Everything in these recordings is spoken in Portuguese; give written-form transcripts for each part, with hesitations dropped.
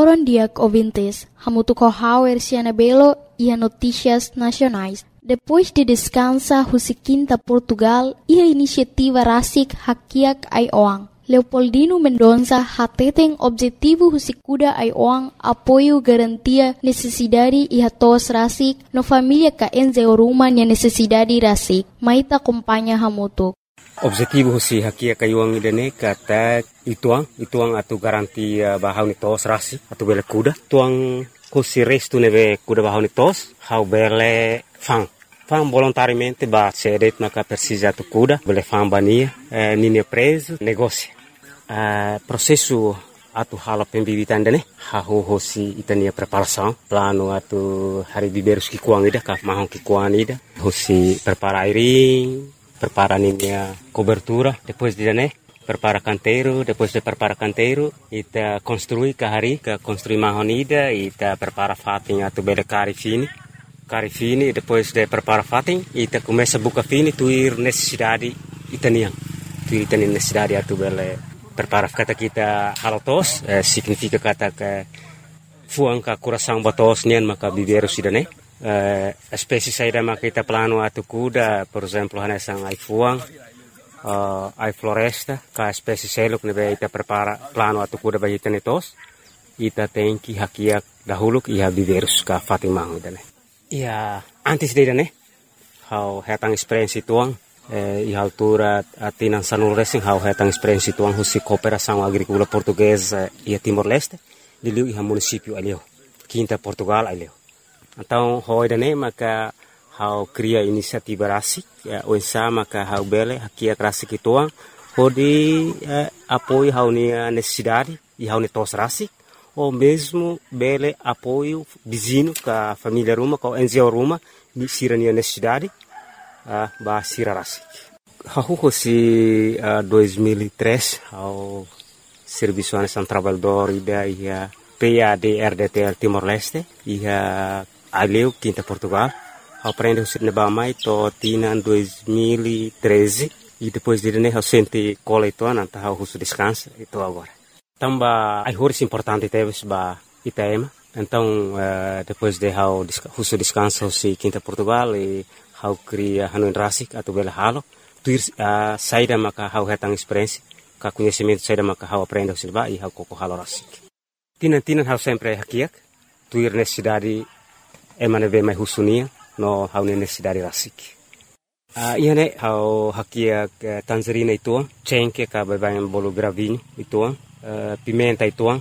foram dias ouvintes, hamutu kohauer siana belo e a notícias nacionais. Depois de descansar Husiquinta Portugal e a iniciativa Rasik Hakiak Aioang. Leopoldino Mendonça hateten objetivo Husikuda Aioang apoio garantia necessidade e hatos Rasik no família ka enzeoruma nia necessidade Rasik. Maita acompanha hamutu. Objetivo husi hakia kayuang idane kata ituang atu garantia bahau ni tos rasi atu bele kuda tuang husi restu neve kuda bahau ni tos hau bele fang volontariamente ba cedet maka persija atu kuda bele fang bania nini preso negócio processo atu hala pembibitan dane hau husi itania preparação plano atu hari biberus ki kuang ida ka mahong ki kuang ida husi prepara airing prepara a cobertura, depois de prepara canteiro, depois de prepara canteiro, ita construi kahari, construi mahonida, ita prepara fatin atu bele cari fini, depois de prepara fatin, ita começa buka fini, tuir necessidade itanian, tuir itanian necessidade atu bele prepara kata kita halotos, significa kata ke fuang ka coração batos nian maka biberu sidane. Espécie saída makita plano atu kuda, por exemplo, hanesang ai fuang, ai floresta, ka espécie seluk nebe ita prepara plano atu kuda bagi tenetos, ita tenki hakiak dahuluk iha biverus ka fatimang dane. Ia antes de dane, hau hetang experiência tuang, iha altura atinan sanul racing hau hetang experiência tuang husi cooperação agrícola portuguesa ia Timor-Leste, diliu iha município alio, Quinta Portugal alio. Então, hoi dane maka hau cria inisiativa rasik, onsa maka hau bele hakia rasik ituang, hodi apoio hau nia necessidade e hau netos rasik, ou mesmo bele apoio vizinho ka família ruma, ka NGO ruma, ni sira nia necessidade, ba sira rasik. Hau hosi 2003, hau Serviço Nacional Trabalhador ida ia PAD-RDTL Timor-Leste, ia aleu Quinta Portugal, aprende o cinema mais to tina 2013 e depois de né sente cola itu nanta hau husu descanso itu agora. Tamba ai horis importante teves ba Itaema. Então depois de hau husu descanso si Quinta Portugal e hau cria hanu rasik atau bela halo, tuir saída maka hau hetang experiência, ka conhecimento saída maka hau aprende o cinema e hau koko halo rasik. Tinan hau sempre hakiak, tuir necessidade emane ve mai husunia no hau necessidade rasik. Iane hau hakiak tangerina ituang, cengke ka babayan bolo gravinho ituang, pimenta ituang,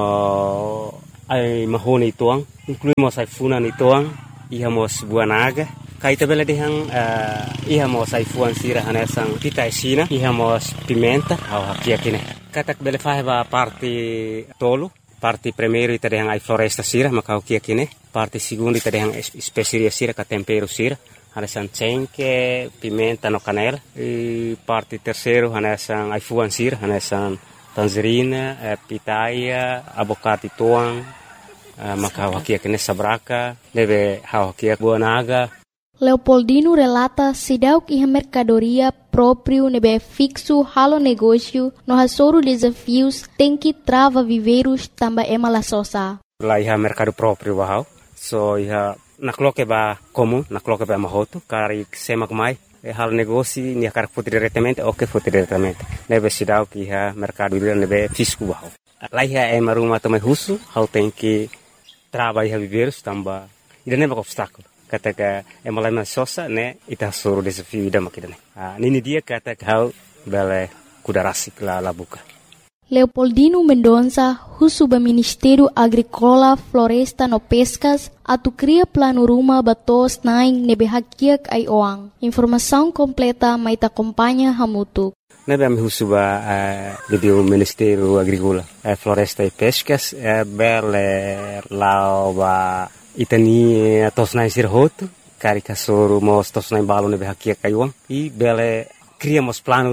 no ai mahone ituang, incluímos ai funan ituang, ihamos buanaga, kaita bela dehang ihamos ai fuan sira hanesang pita esina, ihamos pimenta hau hakiak ine. Katak bele faheba parte tolo, parte primeiro ita dehang ai floresta sira maka hakiak ine. Parte segundo ita dehang especiaria sira ka tempero sira, hanesang cengke, pimenta no canela. E parte terceiro hanesang ai fuan sira, hanesang tangerina, pitaya, abocate tuang, maka hakiak ine sabraka, deve hakiak buanaga. Leopoldino relata sidauk iha mercadoria próprio nebe fixo halo negócio no hasoro desafios tem que trava viveiros tamba emala sosa. Lá iha mercado próprio bahau, so iha nakloke ba comum, nakloke ba mahoto, kari semak mai, halo negócio nia kar foto diretamente, ok foto diretamente. Nebe sidauk iha mercado ila nebe fisco bahau. Lá iha emaruma também husu, hau tem que trava iha viveiros tamba, ida nebe obstáculo. Kata ka emalai sosa ne ita suruh desafio ida makidane. Nini dia kata hau bele kuda rasik la buka. Leopoldino Mendonça, husuba Ministério Agrícola, Floresta no Pescas, atu cria plano ruma batos naing nebe hakiak Aioang. Informação completa maita acompanha hamutu. Nebe ami husuba do Ministério Agrícola, Floresta e Pescas, bele lao ba itani tosnai sirhoto, cari kasoro mos tosnai balo nebe hakia kayuang, e bele criamos plano ruma,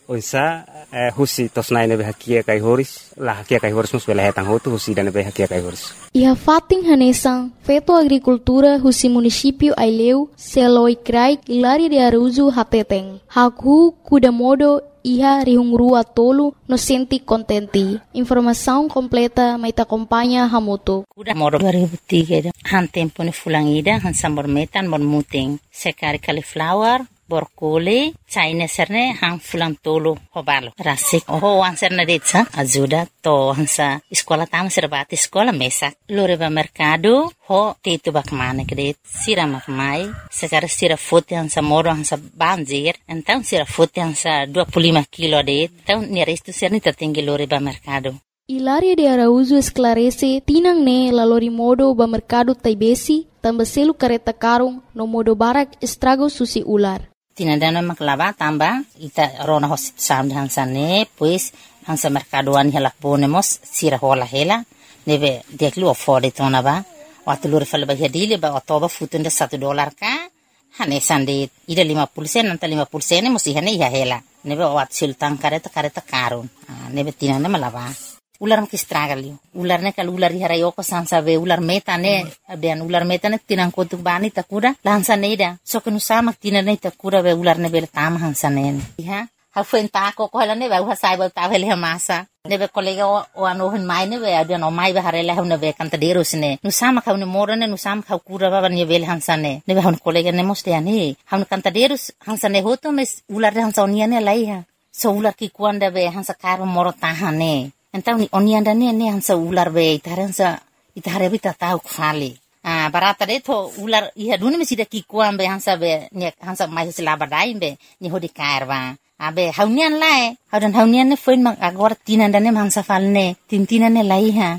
Onsa husi tosnai nebe hakia kai horis la hakia kai horis mus bela hetang hotu husi dan nebe hakia kai horis. Iha fating hanesang feto agricultura husi município Aileu seloi krai Hilaria de Araújo hateteng. Haku kuda modo iha rihungrua tolu no senti contenti. Informação completa mai acompanha Hamutu. Kuda modo 2003 han tempo ne fulangida han sambor metan mon muting sekari cauliflower borkole China serne han fulang tolo hobalo rasik ho wan serne detsa ajuda to hansa sekolah tama serbati sekolah mesak loreba mercado ho tetu bakmane kredit sira makmai sekar sira fote hansa moro hansa banjir então sira fote hansa 25 kilo det então ni resto serni tertinggi loreba mercado. Hilaria de Araújo esclarece tinang ne lalori modo ba mercado taibesi tambah selu kareta karung no modo barak estrago susi ular. Tinadana maklava tamba ita rona hosit sam hansane pues hansa mercadoan hela ponemos sira hola hela neve deklu afford tona ba watulur fal ba hedile ba otoba futunda $1 ka hane sande ida 50% nanta 50% musi hane ya hela neve wat sultan kareta karun neve tinana malava ular mak estragalio ular ne kal ular harayo ko sansa ve ular metane ben ular metane tinang kotuk bani takura lansa neida so kenu sama tinane takura ve ular ne bel tam hansanen ha ha fen ta ko hala ne va sai ba ta vele masa ne be kolega o ano hen mai ne ve adan o mai ba harela ne ve kanta deros ne nu sama ka ne morane nu sama ka kura ba ne vel hansane ne han kolega ne moste ani han kanta deros hansane hoto mes ular hansa oniane laiha so ular ki kuanda ve hansa karo moro tahane. Então onianda ne hansa ular be itaransa itare bita tau khali barata de to ular iha duni mesida ki kuam be hansa be ne hansa mai sila badai be ni hodi kairwa abe haunian lai haunian ne foin mak agora tinanda ne hansa falne tintina ne laiha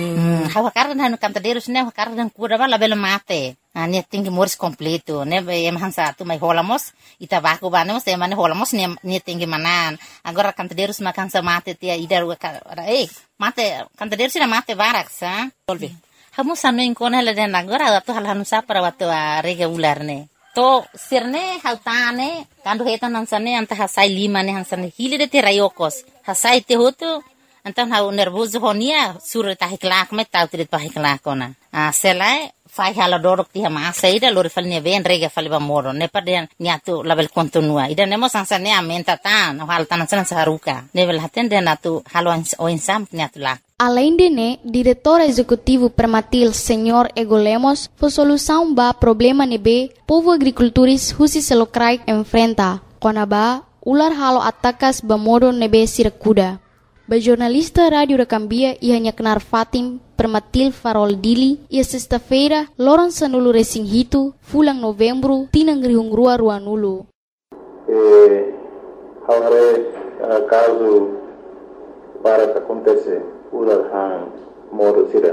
hawa kardan hanu kanta derus ne kardan kura bala bela mate ne tingi moris completo ne em hansa tu mai holamos ita baku banemos e mane holamos ne tingi manan agora kanta derus makansa mate tia idar mate kanta derus na mate barak sa tolbi hamu sanu inkona la den agora tu hal hanu sa para watu rega ular ne to sirne hautane kandu hetan hansane anta hasai lima ne hansane hilide te rayokos hasai te hotu Então hau nervoso honia sura tahiklak met tau trit pahiklak ona. Selai fai hala dorok ti hama saida lori falnya ven rega faliba moro ne paden nyatu label kontinua. Ida nemo sansane amenta tan hal tanan san saruka. Nevel haten den atu halo oinsam nyatu lak. Além de né, diretor executivo permatil Senhor Ego Lemos, foi solução ba problema nebe povo agricultores husi selokrai enfrenta. Konaba ular halo atakas ba modo nebe sirakuda. Ba jornalista Radio da Cambia ia kenar Fatim Permatil Farol Dili ia sexta-feira loron sanulu resing hitu fulang novembro tinang rihungrua ruanulu. Agora caso para que acontece ular hang modo sira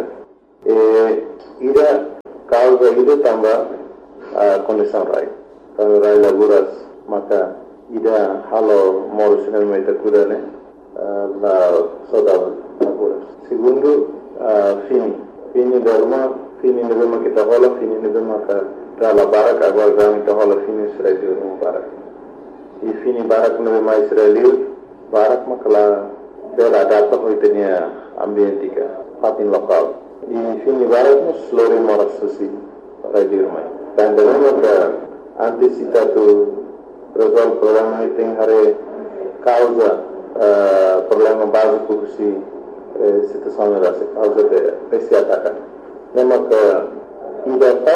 ida causa ida tamba condição rai kalau rai laguras maka ida halo modo sira meta kudane la saudade agora. Segundo, fini derma kita hola fini derma ka la barak agora gami kita hola fini Israel no barak. E fini barak no mais Israel barak makala bela data hoitenia ambientika fatin lokal. E fini barak no slore moras susi radio mai. Dan derma ka antisipatu resolve problema iting hare causa problema básico si situação era causa de esse ataque. Lembra que ida